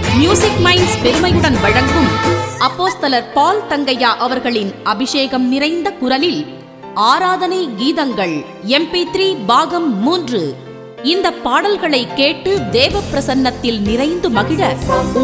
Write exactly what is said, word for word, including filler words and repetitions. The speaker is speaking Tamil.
மியூசிக் மைண்ட்ஸ் பெருமையுடன் வழங்கும் அப்போஸ்தலர் பால் தங்கையா அவர்களின் அபிஷேகம் நிறைந்த குரலில் ஆராதனை கீதங்கள் எம் பி த்ரீ பாகம் மூன்று. இந்த பாடல்களை கேட்டு தேவ பிரசன்னத்தில் நிறைந்து மகிழ